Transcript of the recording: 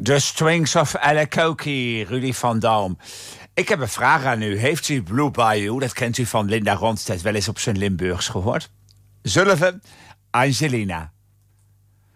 The Strings of Alacoque, Rudy van Dam. Ik heb een vraag aan u. Heeft u Blue Bayou, dat kent u van Linda Ronstadt, wel eens op zijn Limburgs gehoord? Zullen we? Angelina.